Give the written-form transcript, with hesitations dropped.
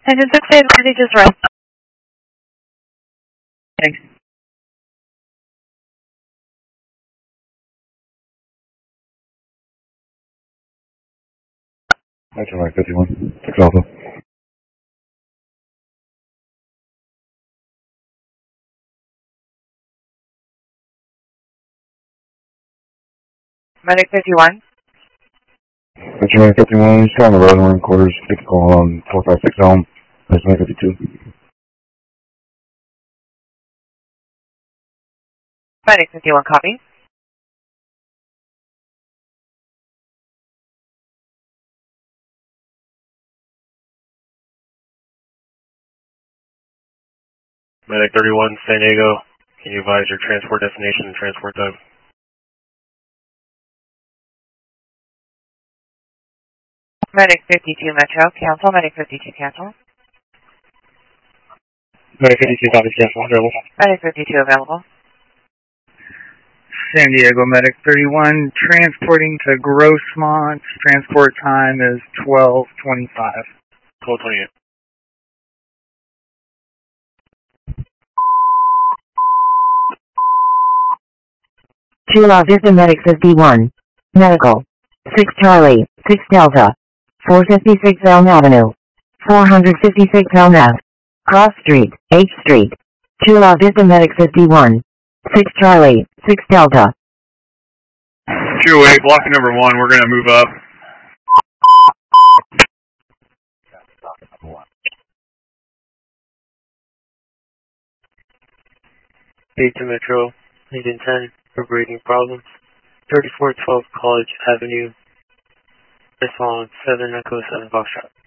Engine 6 ready to rest. Thanks. That's all right, 51. 6 Alpha. Medic 51. That's all right, 51. Still on the road, we're in quarters. Take a call on 456 home. That's 952. Medic 51, copy. Medic 31, San Diego. Can you advise your transport destination and transport time? Medic 52, Metro. Cancel. Medic 52, cancel. Medic 52, copy, cancel, available. Medic 52, available. San Diego Medic 31, transporting to Grossmont. Transport time is 12:25. 12:28. Chula Vista Medic 51. Medical. 6 Charlie, 6 Delta. 456 Elm Avenue. 456 Elm Ave. Cross Street, H Street. Chula Vista Medic 51. 6 Charlie, 6 Delta. 208, blocking number 1, we're going to move up. Data Metro, Engine 10, operating problems. 3412 College Avenue, response 7 Echo 7 Foxtrot.